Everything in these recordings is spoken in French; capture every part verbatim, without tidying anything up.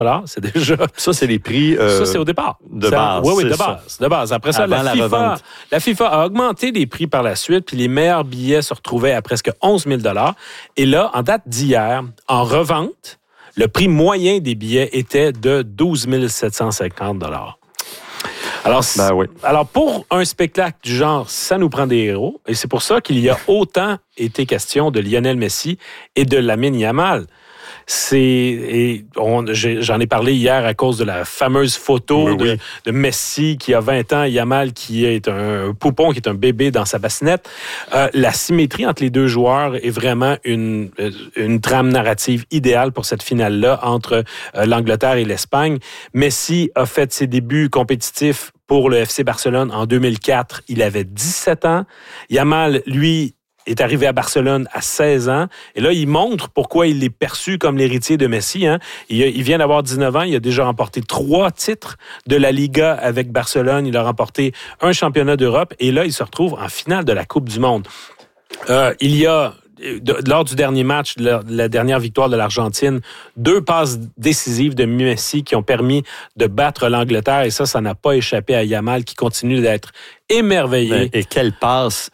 dollars, c'est déjà... Ça, c'est les prix... Euh, ça, c'est au départ. De ça, base. Oui, oui, de ça. base. De base. Après ça, Avant la FIFA, la, la FIFA a augmenté les prix par la suite, puis les meilleurs billets se retrouvaient à presque onze mille dollars. Et là, en date d'hier, en revente, le prix moyen des billets était de douze mille sept cent cinquante dollars. Alors, ben oui. alors, pour un spectacle du genre, ça nous prend des héros. Et c'est pour ça qu'il y a autant été question de Lionel Messi et de Lamine Yamal. C'est, et on, j'ai, j'en ai parlé hier à cause de la fameuse photo oui, de, oui. de Messi qui a vingt ans, Yamal qui est un poupon, qui est un bébé dans sa bassinette. Euh, la symétrie entre les deux joueurs est vraiment une, une trame narrative idéale pour cette finale-là entre euh, l'Angleterre et l'Espagne. Messi a fait ses débuts compétitifs pour le F C Barcelone en deux mille quatre. Il avait dix-sept ans. Yamal, lui, est arrivé à Barcelone à seize ans. Et là, il montre pourquoi il est perçu comme l'héritier de Messi. Hein. Il, il vient d'avoir dix-neuf ans. Il a déjà remporté trois titres de la Liga avec Barcelone. Il a remporté un championnat d'Europe. Et là, il se retrouve en finale de la Coupe du Monde. Euh, il y a... De, lors du dernier match, de la, de la dernière victoire de l'Argentine, deux passes décisives de Messi qui ont permis de battre l'Angleterre. Et ça, ça n'a pas échappé à Yamal qui continue d'être émerveillé. Et quelle passe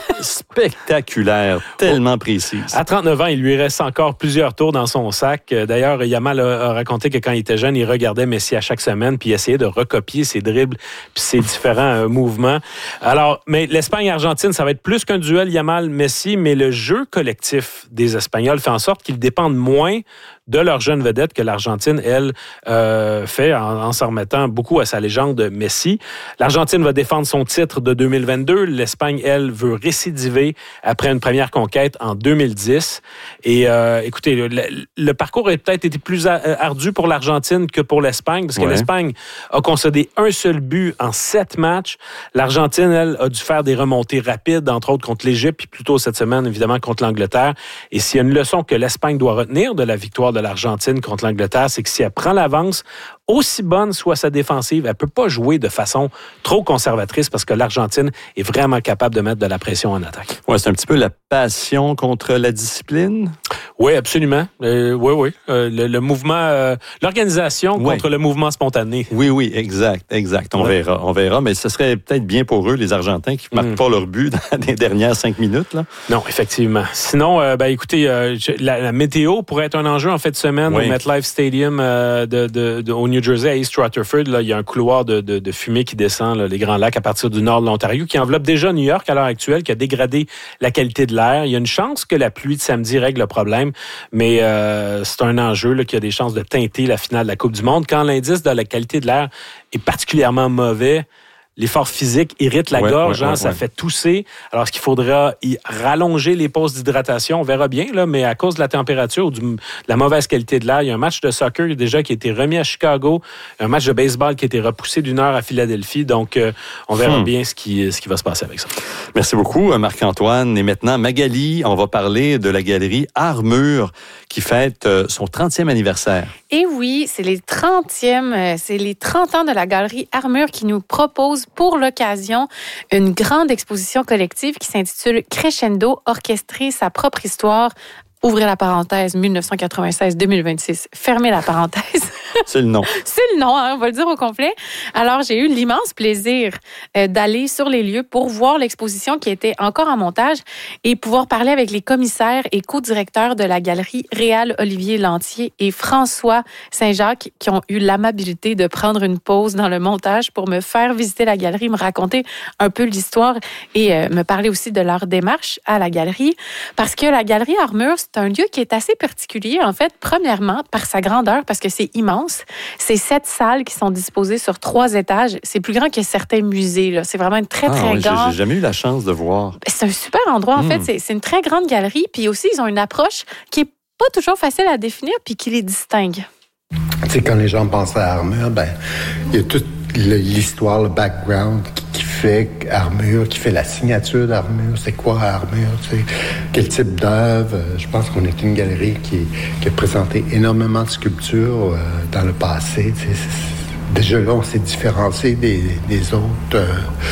spectaculaire, tellement précise. À trente-neuf ans, il lui reste encore plusieurs tours dans son sac. D'ailleurs, Yamal a, a raconté que quand il était jeune, il regardait Messi à chaque semaine puis il essayait de recopier ses dribbles puis ses différents euh, mouvements. Alors, mais l'Espagne-Argentine, ça va être plus qu'un duel Yamal-Messi, mais le jeu collectif des Espagnols fait en sorte qu'ils dépendent moins de leur jeune vedette que l'Argentine, elle, euh, fait en, en s'en remettant beaucoup à sa légende Messi. L'Argentine va défendre son titre de deux mille vingt-deux. L'Espagne, elle, veut récidiver après une première conquête en deux mille dix. Et euh, écoutez, le, le parcours a peut-être été plus ardu pour l'Argentine que pour l'Espagne, parce que ouais. l'Espagne a concédé un seul but en sept matchs. L'Argentine, elle, a dû faire des remontées rapides, entre autres contre l'Égypte, puis plus tôt cette semaine, évidemment, contre l'Angleterre. Et s'il y a une leçon que l'Espagne doit retenir de la victoire de l'Argentine contre l'Angleterre, c'est que si elle prend l'avance, aussi bonne soit sa défensive, elle ne peut pas jouer de façon trop conservatrice parce que l'Argentine est vraiment capable de mettre de la pression en attaque. Oui, c'est un petit peu la passion contre la discipline. Oui, absolument. Euh, oui, oui. Euh, le, le mouvement, euh, l'organisation oui. contre le mouvement spontané. Oui, oui, exact, exact. On ouais. verra, on verra. Mais ce serait peut-être bien pour eux, les Argentins, qui ne marquent mm. pas leur but dans les dernières cinq minutes. Là. Non, effectivement. Sinon, euh, ben, écoutez, euh, la, la météo pourrait être un enjeu en fin de semaine oui. au MetLife Stadium euh, de, de, de, au New Jersey, à East Rutherford. Là, il y a un couloir de, de, de fumée qui descend, là, les Grands Lacs, à partir du nord de l'Ontario, qui enveloppe déjà New York à l'heure actuelle, qui a dégradé la qualité de l'air. Il y a une chance que la pluie de samedi règle le problème, mais euh, c'est un enjeu là, qui a des chances de teinter la finale de la Coupe du Monde. Quand l'indice de la qualité de l'air est particulièrement mauvais, l'effort physique irrite la ouais, gorge, ouais, hein, ouais, ça ouais. fait tousser. Alors, est-ce qu'il faudra y rallonger les pauses d'hydratation? On verra bien, là, mais à cause de la température ou du, de la mauvaise qualité de l'air, il y a un match de soccer déjà qui a été remis à Chicago, un match de baseball qui a été repoussé d'une heure à Philadelphie. Donc, euh, on verra hmm. bien ce qui, ce qui va se passer avec ça. Merci beaucoup, Marc-Antoine. Et maintenant, Magali, on va parler de la galerie Armure qui fête son trentième anniversaire. Et oui, c'est les trentièmes, c'est les trente ans de la galerie Armure qui nous propose pour l'occasion une grande exposition collective qui s'intitule Crescendo, orchestrer sa propre histoire. Ouvrez la parenthèse, dix-neuf cent quatre-vingt-seize à deux mille vingt-six. Fermez la parenthèse. C'est le nom. C'est le nom, hein, on va le dire au complet. Alors, j'ai eu l'immense plaisir euh, d'aller sur les lieux pour voir l'exposition qui était encore en montage et pouvoir parler avec les commissaires et co-directeurs de la galerie Réal Olivier Lantier et François Saint-Jacques qui ont eu l'amabilité de prendre une pause dans le montage pour me faire visiter la galerie, me raconter un peu l'histoire et euh, me parler aussi de leur démarche à la galerie. Parce que la galerie Armure, c'est un lieu qui est assez particulier, en fait, premièrement, par sa grandeur, parce que c'est immense. C'est sept salles qui sont disposées sur trois étages. C'est plus grand que certains musées, là. C'est vraiment une très, ah, très oui, grande... J'ai jamais eu la chance de voir. C'est un super endroit, en mmh. fait. C'est, c'est une très grande galerie. Puis aussi, ils ont une approche qui est pas toujours facile à définir puis qui les distingue. Tu sais, quand les gens pensent à Armure, ben, il y a toute l'histoire, le background qui fait Armure, qui fait la signature d'Armure. C'est quoi Armure? Tu sais, quel type d'œuvre? Je pense qu'on est une galerie qui, qui a présenté énormément de sculptures euh, dans le passé. Tu sais, déjà là, on s'est différencié des, des autres euh,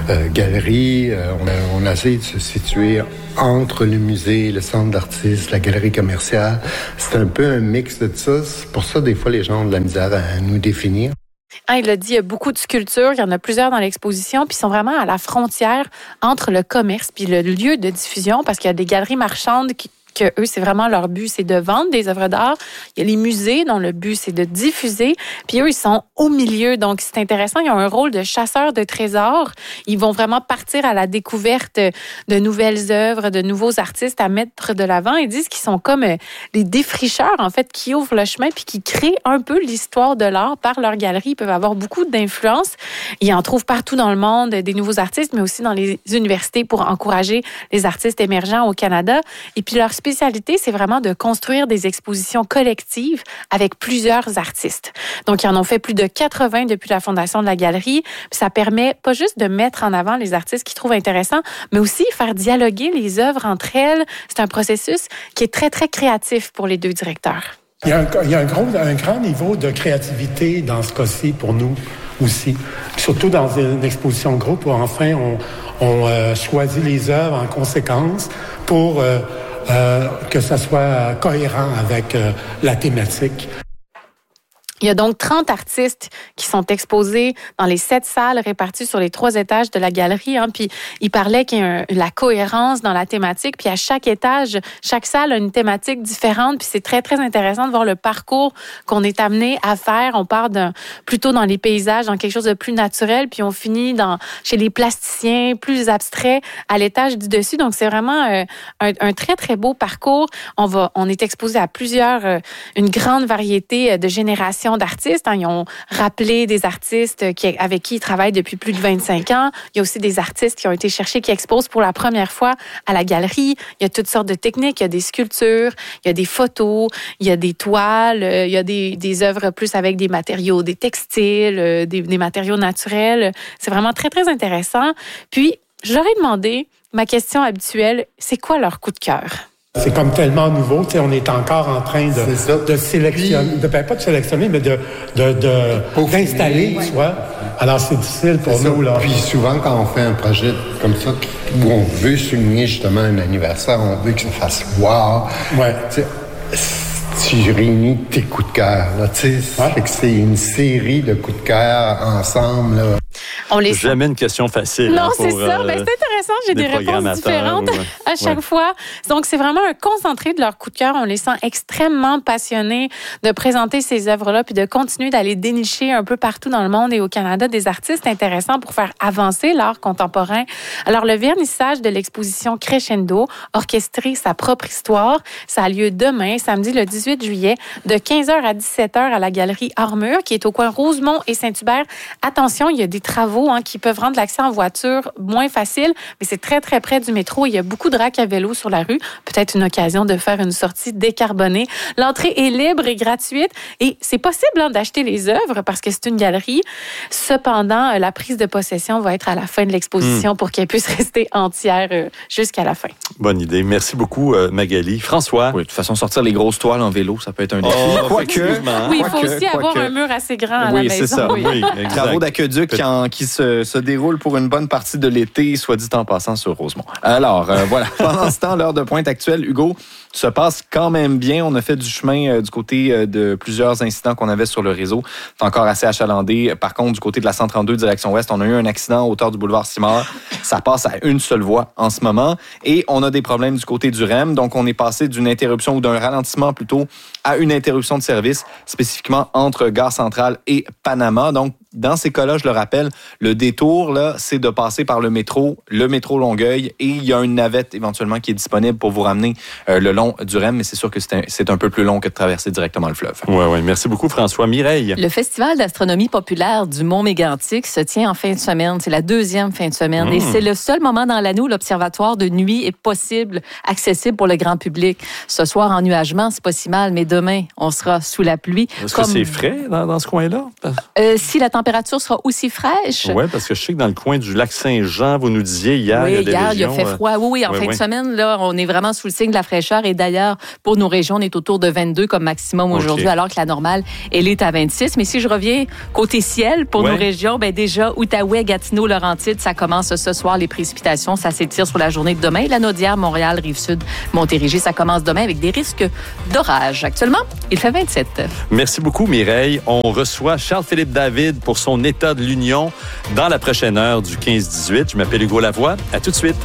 euh, galerie. Euh, on, a, on a essayé de se situer entre le musée, le centre d'artistes, la galerie commerciale. C'est un peu un mix de ça. C'est pour ça, des fois, les gens ont de la misère à nous définir. Ah, il a dit, il y a beaucoup de sculptures, il y en a plusieurs dans l'exposition, puis ils sont vraiment à la frontière entre le commerce puis le lieu de diffusion, parce qu'il y a des galeries marchandes qui que eux, c'est vraiment leur but, c'est de vendre des œuvres d'art. Il y a les musées dont le but, c'est de diffuser. Puis eux, ils sont au milieu. Donc, c'est intéressant. Ils ont un rôle de chasseurs de trésors. Ils vont vraiment partir à la découverte de nouvelles œuvres, de nouveaux artistes à mettre de l'avant. Ils disent qu'ils sont comme les défricheurs, en fait, qui ouvrent le chemin puis qui créent un peu l'histoire de l'art par leur galerie. Ils peuvent avoir beaucoup d'influence. Ils en trouvent partout dans le monde des nouveaux artistes, mais aussi dans les universités pour encourager les artistes émergents au Canada. Et puis, leur spécialité, c'est vraiment de construire des expositions collectives avec plusieurs artistes. Donc, ils en ont fait plus de quatre-vingts depuis la fondation de la galerie. Puis ça permet pas juste de mettre en avant les artistes qu'ils trouvent intéressants, mais aussi faire dialoguer les œuvres entre elles. C'est un processus qui est très, très créatif pour les deux directeurs. Il y a un, il y a un, gros, un grand niveau de créativité dans ce cas-ci pour nous aussi. Surtout dans une exposition de groupe où, enfin, on, on euh, choisit les œuvres en conséquence pour euh, Euh, que ça soit cohérent avec euh, la thématique. Il y a donc trente artistes qui sont exposés dans les sept salles réparties sur les trois étages de la galerie. Hein. Puis il parlait qu'il y a un, la cohérence dans la thématique. Puis à chaque étage, chaque salle a une thématique différente. Puis c'est très, très intéressant de voir le parcours qu'on est amené à faire. On part d'un, plutôt dans les paysages, dans quelque chose de plus naturel. Puis on finit dans, chez les plasticiens, plus abstraits, à l'étage du dessus. Donc c'est vraiment euh, un, un très, très beau parcours. On, va, on est exposé à plusieurs, euh, une grande variété de générations d'artistes. Hein. Ils ont rappelé des artistes qui, avec qui ils travaillent depuis plus de vingt-cinq ans. Il y a aussi des artistes qui ont été cherchés, qui exposent pour la première fois à la galerie. Il y a toutes sortes de techniques. Il y a des sculptures, il y a des photos, il y a des toiles, il y a des, des œuvres plus avec des matériaux, des textiles, des, des matériaux naturels. C'est vraiment très, très intéressant. Puis, je leur ai demandé, ma question habituelle, c'est quoi leur coup de cœur? C'est comme tellement nouveau, tu sais, on est encore en train de, de sélectionner, de, ben, pas de sélectionner, mais de, de, de d'installer, tu vois. Alors, c'est difficile pour nous, là. Puis souvent, quand on fait un projet comme ça, où on veut souligner justement un anniversaire, on veut que ça fasse wow. Ouais. Tu sais, tu réunis tes coups de cœur, là, tu sais. Ouais. Fait que c'est une série de coups de cœur ensemble, là. On les... Jamais une question facile. Non, hein, pour, c'est ça. euh, Ben, c'est intéressant. J'ai des, des réponses différentes ouais. à chaque ouais. fois. Donc, c'est vraiment un concentré de leur coup de cœur. On les sent extrêmement passionnés de présenter ces œuvres-là puis de continuer d'aller dénicher un peu partout dans le monde et au Canada des artistes intéressants pour faire avancer l'art contemporain. Alors, le vernissage de l'exposition Crescendo, orchestrer sa propre histoire, ça a lieu demain, samedi le dix-huit juillet, de quinze heures à dix-sept heures à la galerie Armure, qui est au coin Rosemont et Saint-Hubert. Attention, il y a des travaux hein, qui peuvent rendre l'accès en voiture moins facile, mais c'est très, très près du métro. Il y a beaucoup de racks à vélo sur la rue. Peut-être une occasion de faire une sortie décarbonée. L'entrée est libre et gratuite et c'est possible hein, d'acheter les œuvres parce que c'est une galerie. Cependant, la prise de possession va être à la fin de l'exposition mmh. pour qu'elle puisse rester entière euh, jusqu'à la fin. Bonne idée. Merci beaucoup, euh, Magali. François? Oui, de toute façon, sortir les grosses toiles en vélo, ça peut être un défi. Oh, Quoique. Oui, il faut aussi que, avoir que... un mur assez grand à oui, la maison. C'est ça. Oui, oui. Travaux d'aqueduc qui, en, qui se, se déroulent pour une bonne partie de l'été, soit dit en passant sur Rosemont. Alors, euh, voilà. Pendant ce temps, l'heure de pointe actuelle, Hugo, se passe quand même bien. On a fait du chemin euh, du côté euh, de plusieurs incidents qu'on avait sur le réseau. C'est encore assez achalandé. Par contre, du côté de la cent trente-deux, direction ouest, on a eu un accident à hauteur du boulevard Simard. Ça passe à une seule voie en ce moment. Et on a des problèmes du côté du R E M. Donc, on est passé d'une interruption ou d'un ralentissement plutôt à une interruption de service, spécifiquement entre Gare Centrale et Panama. Donc, dans ces cas-là, je le rappelle, le détour, là, c'est de passer par le métro, le métro Longueuil, et il y a une navette éventuellement qui est disponible pour vous ramener euh, le long du R E M, mais c'est sûr que c'est un, c'est un peu plus long que de traverser directement le fleuve. Oui, oui. Merci beaucoup, François. Mireille? Le Festival d'astronomie populaire du Mont-Mégantic se tient en fin de semaine. C'est la deuxième fin de semaine. Mmh. Et c'est le seul moment dans l'année où l'observatoire de nuit est possible, accessible pour le grand public. Ce soir, en nuagement, c'est pas si mal, mais demain, on sera sous la pluie. Est-ce comme... que c'est frais dans, dans ce coin-là? Euh, si la température température sera aussi fraîche. Oui, parce que je sais que dans le coin du lac Saint-Jean, vous nous disiez hier, oui, il y a des hier, régions, il a fait froid. Oui, oui, en oui, fin oui. de semaine, là, on est vraiment sous le signe de la fraîcheur. Et d'ailleurs, pour nos régions, on est autour de vingt-deux comme maximum aujourd'hui, okay. alors que la normale, elle est à vingt-six. Mais si je reviens côté ciel, pour ouais. nos régions, ben déjà, Outaouais, Gatineau, Laurentides, ça commence ce soir, les précipitations. Ça s'étire sur la journée de demain. La Naudière, Montréal, Rive-Sud, Montérégie, ça commence demain avec des risques d'orage. Actuellement, il fait vingt-sept. Merci beaucoup, Mireille. On reçoit Charles-Philippe David pour son État de l'Union dans la prochaine heure du quinze dix-huit. Je m'appelle Hugo Lavoie. À tout de suite.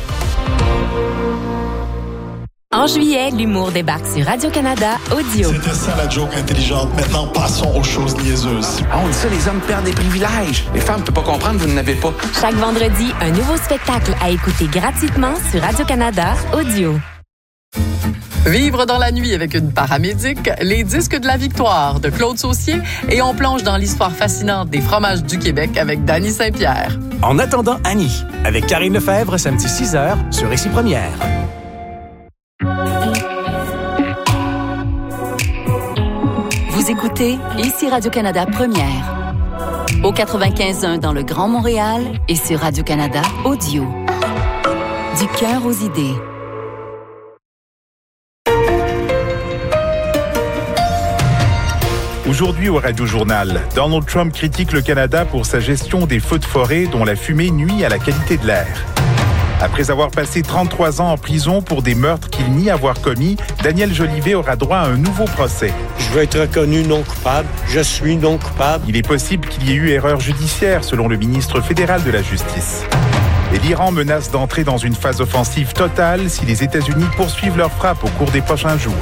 En juillet, l'humour débarque sur Radio-Canada Audio. C'était ça la joke intelligente. Maintenant, passons aux choses niaiseuses. Ah, on dit ça, les hommes perdent des privilèges. Les femmes, tu peux pas comprendre, vous n'avez pas. Chaque vendredi, un nouveau spectacle à écouter gratuitement sur Radio-Canada Audio. Vivre dans la nuit avec une paramédic, les disques de la victoire de Claude Saucier et on plonge dans l'histoire fascinante des fromages du Québec avec Dany Saint-Pierre. En attendant Annie, avec Karine Lefebvre, samedi six heures sur Récit Première. Vous écoutez ici Radio-Canada Première. Au quatre-vingt-quinze un dans le Grand Montréal et sur Radio-Canada Audio. Du cœur aux idées. Aujourd'hui au Radio-Journal, Donald Trump critique le Canada pour sa gestion des feux de forêt dont la fumée nuit à la qualité de l'air. Après avoir passé trente-trois ans en prison pour des meurtres qu'il nie avoir commis, Daniel Jolivet aura droit à un nouveau procès. Je veux être reconnu non coupable. Je suis non coupable. Il est possible qu'il y ait eu erreur judiciaire, selon le ministre fédéral de la Justice. Et l'Iran menace d'entrer dans une phase offensive totale si les États-Unis poursuivent leur frappe au cours des prochains jours.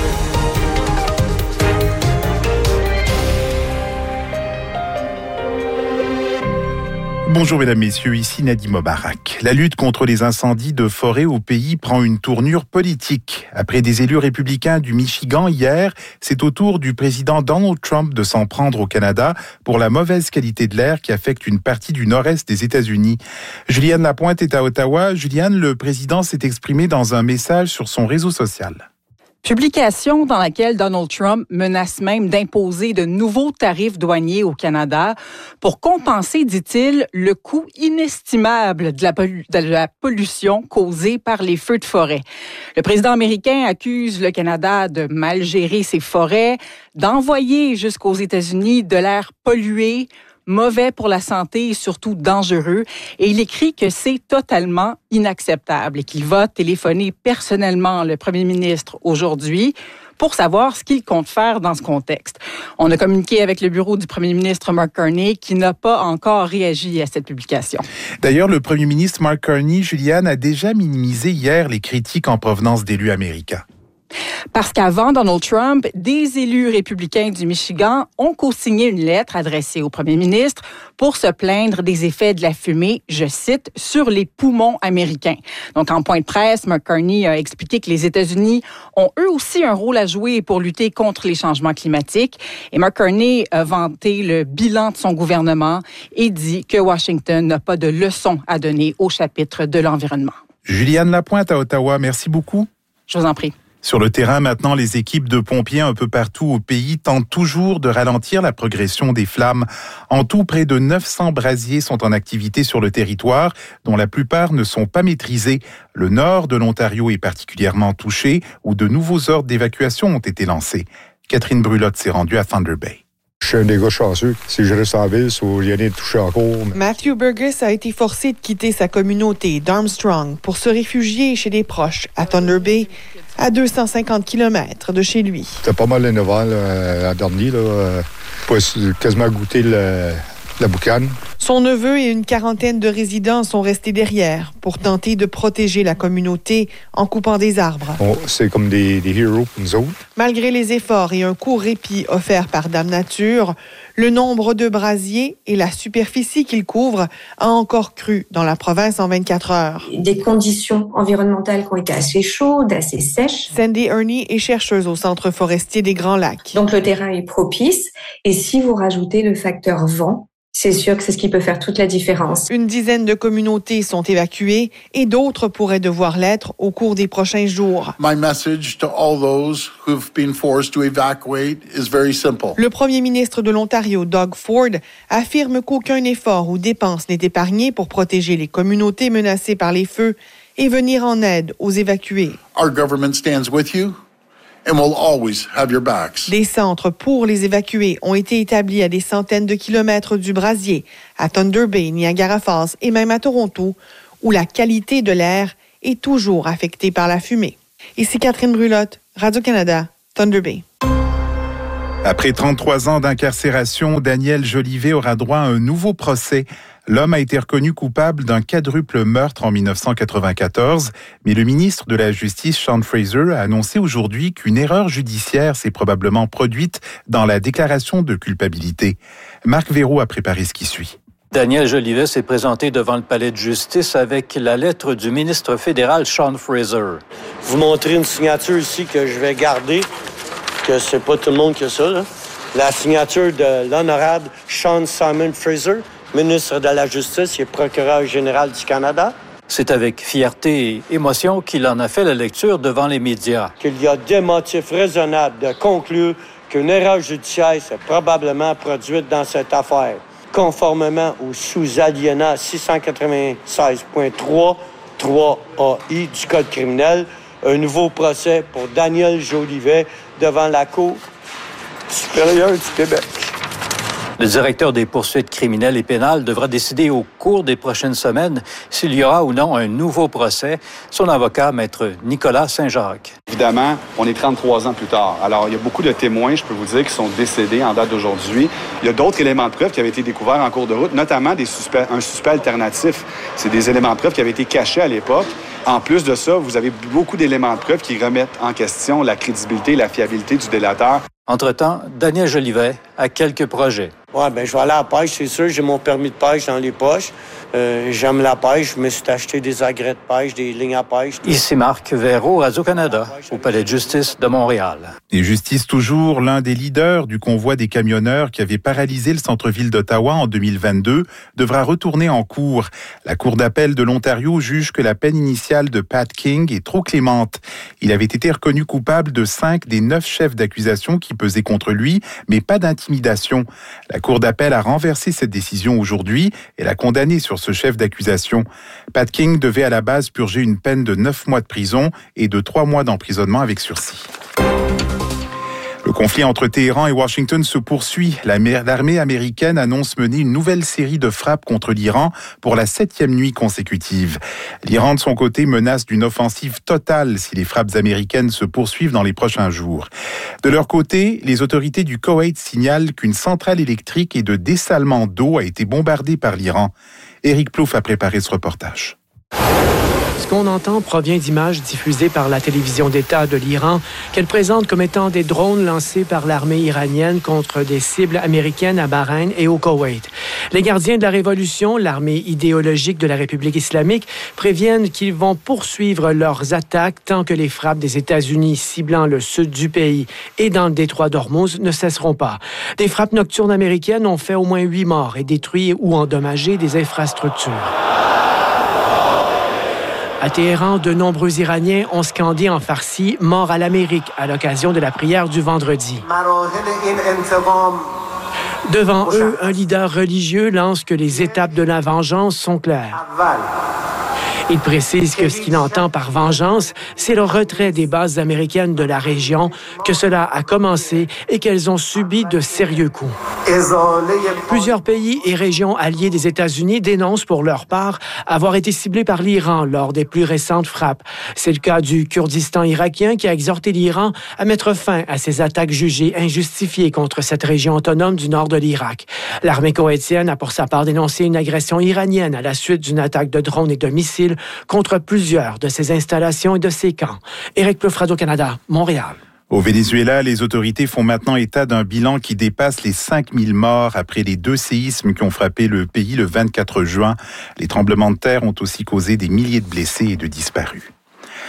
Bonjour mesdames, messieurs, ici Nadim Obarak. La lutte contre les incendies de forêt au pays prend une tournure politique. Après des élus républicains du Michigan hier, c'est au tour du président Donald Trump de s'en prendre au Canada pour la mauvaise qualité de l'air qui affecte une partie du nord-est des États-Unis. Juliane Lapointe est à Ottawa. Juliane, le président s'est exprimé dans un message sur son réseau social. Publication dans laquelle Donald Trump menace même d'imposer de nouveaux tarifs douaniers au Canada pour compenser, dit-il, le coût inestimable de la, pollu- de la pollution causée par les feux de forêt. Le président américain accuse le Canada de mal gérer ses forêts, d'envoyer jusqu'aux États-Unis de l'air pollué, mauvais pour la santé et surtout dangereux. Et il écrit que c'est totalement inacceptable et qu'il va téléphoner personnellement le premier ministre aujourd'hui pour savoir ce qu'il compte faire dans ce contexte. On a communiqué avec le bureau du premier ministre Mark Carney qui n'a pas encore réagi à cette publication. D'ailleurs, le premier ministre Mark Carney, Juliane, a déjà minimisé hier les critiques en provenance d'élus américains. Parce qu'avant Donald Trump, des élus républicains du Michigan ont co-signé une lettre adressée au premier ministre pour se plaindre des effets de la fumée, je cite, sur les poumons américains. Donc, en point de presse, Mark Carney a expliqué que les États-Unis ont eux aussi un rôle à jouer pour lutter contre les changements climatiques. Et Mark Carney a vanté le bilan de son gouvernement et dit que Washington n'a pas de leçons à donner au chapitre de l'environnement. Juliane Lapointe à Ottawa, merci beaucoup. Je vous en prie. Sur le terrain, maintenant, les équipes de pompiers un peu partout au pays tentent toujours de ralentir la progression des flammes. En tout, près de neuf cents brasiers sont en activité sur le territoire, dont la plupart ne sont pas maîtrisés. Le nord de l'Ontario est particulièrement touché, où de nouveaux ordres d'évacuation ont été lancés. Catherine Brulotte s'est rendue à Thunder Bay. Je suis un des gars chanceux. Si je reste en ville, il faut rien être touché encore. Matthew Burgess a été forcé de quitter sa communauté d'Armstrong pour se réfugier chez des proches à Thunder Bay, à deux cent cinquante kilomètres de chez lui. C'était pas mal énervant, là, à dernier, là. Pas quasiment goûter le, la boucane. Son neveu et une quarantaine de résidents sont restés derrière pour tenter de protéger la communauté en coupant des arbres. On, c'est comme des, des héros pour nous autres. Malgré les efforts et un court répit offert par Dame Nature, le nombre de brasiers et la superficie qu'ils couvrent a encore cru dans la province en vingt-quatre heures. Des conditions environnementales qui ont été assez chaudes, assez sèches. Sandy Ernie est chercheuse au Centre forestier des Grands Lacs. Donc le terrain est propice et si vous rajoutez le facteur vent, c'est sûr que c'est ce qui peut faire toute la différence. Une dizaine de communautés sont évacuées et d'autres pourraient devoir l'être au cours des prochains jours. My message to all those who've been forced to evacuate is very simple. Le premier ministre de l'Ontario, Doug Ford, affirme qu'aucun effort ou dépense n'est épargné pour protéger les communautés menacées par les feux et venir en aide aux évacués. Our government stands with you and will always have your backs. Des centres pour les évacués ont été établis à des centaines de kilomètres du brasier, à Thunder Bay, Niagara Falls et même à Toronto, où la qualité de l'air est toujours affectée par la fumée. Ici Catherine Brulotte, Radio-Canada, Thunder Bay. Après trente-trois ans d'incarcération, Daniel Jolivet aura droit à un nouveau procès. L'homme a été reconnu coupable d'un quadruple meurtre en dix-neuf cent quatre-vingt-quatorze, mais le ministre de la Justice, Sean Fraser, a annoncé aujourd'hui qu'une erreur judiciaire s'est probablement produite dans la déclaration de culpabilité. Marc Véraud a préparé ce qui suit. Daniel Jolivet s'est présenté devant le palais de justice avec la lettre du ministre fédéral Sean Fraser. Vous montrez une signature ici que je vais garder, que c'est pas tout le monde qui a ça, là. La signature de l'honorable Sean Simon Fraser, ministre de la Justice et procureur général du Canada. C'est avec fierté et émotion qu'il en a fait la lecture devant les médias. Qu'il y a des motifs raisonnables de conclure qu'une erreur judiciaire s'est probablement produite dans cette affaire, conformément au sous-alinéa six cent quatre-vingt-seize point trois trois A I du Code criminel. Un nouveau procès pour Daniel Jolivet devant la Cour supérieure du Québec. Le directeur des poursuites criminelles et pénales devra décider au cours des prochaines semaines s'il y aura ou non un nouveau procès. Son avocat, maître Nicolas Saint-Jacques. Évidemment, on est trente-trois ans plus tard. Alors, il y a beaucoup de témoins, je peux vous dire, qui sont décédés en date d'aujourd'hui. Il y a d'autres éléments de preuve qui avaient été découverts en cours de route, notamment des suspects, un suspect alternatif. C'est des éléments de preuve qui avaient été cachés à l'époque. En plus de ça, vous avez beaucoup d'éléments de preuve qui remettent en question la crédibilité et la fiabilité du délateur. Entre-temps, Daniel Jolivet a quelques projets. Oui, bien, je vais aller à la pêche, c'est sûr. J'ai mon permis de pêche dans les poches. Euh, j'aime la pêche. Je me suis acheté des agrès de pêche, des lignes à pêche. Ici Marc Véraud, Radio-Canada, au Palais de justice de Montréal. Et justice toujours, l'un des leaders du convoi des camionneurs qui avait paralysé le centre-ville d'Ottawa en deux mille vingt-deux devra retourner en cour. La Cour d'appel de l'Ontario juge que la peine initiale de Pat King est trop clémente. Il avait été reconnu coupable de cinq des neuf chefs d'accusation qui pesaient contre lui, mais pas d'intimidation. La Cour d'appel a renversé cette décision aujourd'hui et l'a condamné sur ce chef d'accusation. Pat King devait à la base purger une peine de neuf mois de prison et de trois mois d'emprisonnement avec sursis. Le conflit entre Téhéran et Washington se poursuit. L'armée américaine annonce mener une nouvelle série de frappes contre l'Iran pour la septième nuit consécutive. L'Iran, de son côté, menace d'une offensive totale si les frappes américaines se poursuivent dans les prochains jours. De leur côté, les autorités du Koweït signalent qu'une centrale électrique et de dessalement d'eau a été bombardée par l'Iran. Éric Plouffe a préparé ce reportage. Ce qu'on entend provient d'images diffusées par la télévision d'État de l'Iran, qu'elle présente comme étant des drones lancés par l'armée iranienne contre des cibles américaines à Bahreïn et au Koweït. Les gardiens de la Révolution, l'armée idéologique de la République islamique, préviennent qu'ils vont poursuivre leurs attaques tant que les frappes des États-Unis ciblant le sud du pays et dans le détroit d'Ormuz ne cesseront pas. Des frappes nocturnes américaines ont fait au moins huit morts et détruit ou endommagé des infrastructures. À Téhéran, de nombreux Iraniens ont scandé en farsi « Mort à l'Amérique » à l'occasion de la prière du vendredi. Devant eux, un leader religieux lance que les étapes de la vengeance sont claires. Il précise que ce qu'il entend par vengeance, c'est le retrait des bases américaines de la région, que cela a commencé et qu'elles ont subi de sérieux coups. Plusieurs pays et régions alliés des États-Unis dénoncent pour leur part avoir été ciblés par l'Iran lors des plus récentes frappes. C'est le cas du Kurdistan irakien qui a exhorté l'Iran à mettre fin à ces attaques jugées injustifiées contre cette région autonome du nord de l'Irak. L'armée koweïtienne a pour sa part dénoncé une agression iranienne à la suite d'une attaque de drones et de missiles contre plusieurs de ses installations et de ses camps. Éric Plouffe, Radio-Canada, Montréal. Au Venezuela, les autorités font maintenant état d'un bilan qui dépasse les cinq mille morts après les deux séismes qui ont frappé le pays le vingt-quatre juin. Les tremblements de terre ont aussi causé des milliers de blessés et de disparus.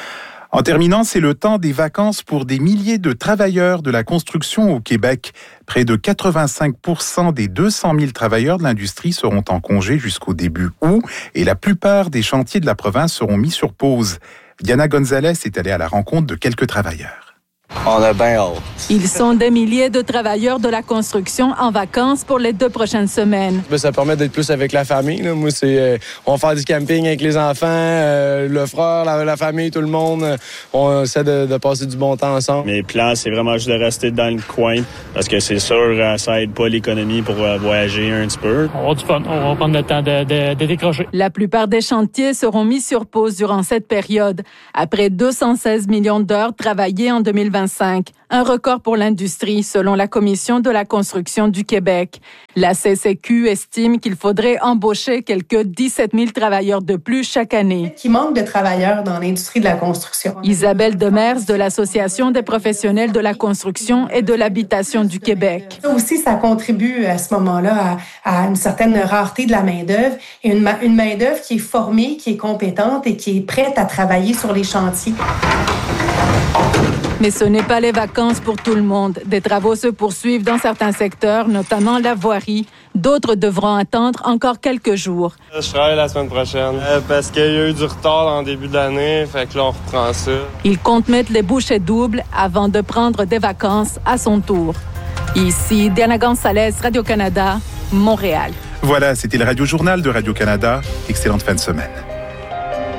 En terminant, c'est le temps des vacances pour des milliers de travailleurs de la construction au Québec. Près de quatre-vingt-cinq pour cent des deux cent mille travailleurs de l'industrie seront en congé jusqu'au début août et la plupart des chantiers de la province seront mis sur pause. Diana Gonzalez est allée à la rencontre de quelques travailleurs. On a bien hâte. Ils sont des milliers de travailleurs de la construction en vacances pour les deux prochaines semaines. Ça permet d'être plus avec la famille. Là. Moi, c'est, euh, on va faire du camping avec les enfants, euh, le frère, la, la famille, tout le monde. On essaie de, de passer du bon temps ensemble. Mes plans, c'est vraiment juste de rester dans le coin parce que c'est sûr, euh, ça aide pas l'économie pour euh, voyager un petit peu. On va avoir du fun. On va prendre le temps de, de, de décrocher. La plupart des chantiers seront mis sur pause durant cette période. Après deux cent seize millions d'heures travaillées en deux mille vingt-cinq, un record pour l'industrie selon la Commission de la construction du Québec. La C C Q estime qu'il faudrait embaucher quelques dix-sept mille travailleurs de plus chaque année. Il manque de travailleurs dans l'industrie de la construction. Isabelle Demers de l'Association des professionnels de la construction et de l'habitation du Québec. Ça aussi, ça contribue à ce moment-là à, à une certaine rareté de la main-d'œuvre et une, une main-d'œuvre qui est formée, qui est compétente et qui est prête à travailler sur les chantiers. Mais ce n'est pas les vacances pour tout le monde. Des travaux se poursuivent dans certains secteurs, notamment la voirie. D'autres devront attendre encore quelques jours. Je travaille la semaine prochaine euh, parce qu'il y a eu du retard en début d'année, fait que là, on reprend ça. Il compte mettre les bouchées doubles avant de prendre des vacances à son tour. Ici, Diana Gonzalez, Radio-Canada, Montréal. Voilà, c'était le Radio-Journal de Radio-Canada. Excellente fin de semaine.